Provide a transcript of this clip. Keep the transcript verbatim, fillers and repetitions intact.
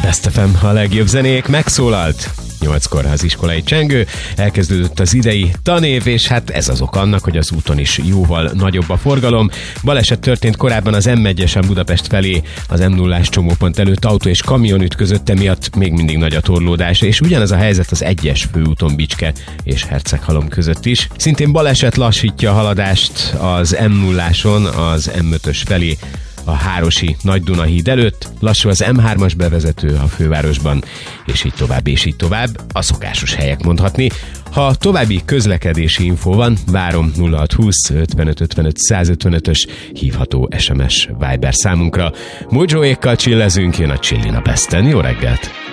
Best ef em, a legjobb zenék, megszólalt nyolckor az iskolai csengő, elkezdődött az idei tanév, és hát ez az ok annak, hogy az úton is jóval nagyobb a forgalom. Baleset történt korábban az em egyesen Budapest felé, az em nullás csomópont előtt autó és kamion ütközött, emiatt még mindig nagy a torlódás, és ugyanez a helyzet az egyes főúton Bicske és Herceghalom között is. Szintén baleset lassítja a haladást az em nulláson az em ötös felé, a Hárosi Nagy-Duna-híd előtt, lassú az em hármas bevezető a fővárosban, és így tovább, és így tovább, a szokásos helyek mondhatni. Ha további közlekedési infó van, várom nulla hat húsz ötvenöt ötvenöt százötvenötös hívható es em es Viber számunkra. Mojoékkal csillezünk, jön a Csillin a Besten. Jó reggelt!